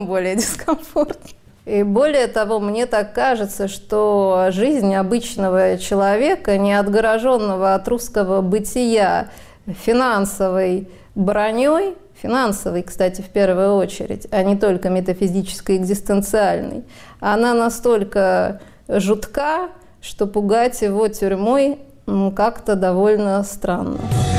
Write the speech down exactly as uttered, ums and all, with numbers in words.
более дискомфортно. И более того, мне так кажется, что жизнь обычного человека, не отгороженного от русского бытия финансовой броней, финансовой, кстати, в первую очередь, а не только метафизической, экзистенциальной, она настолько жутка, что пугать его тюрьмой как-то довольно странно.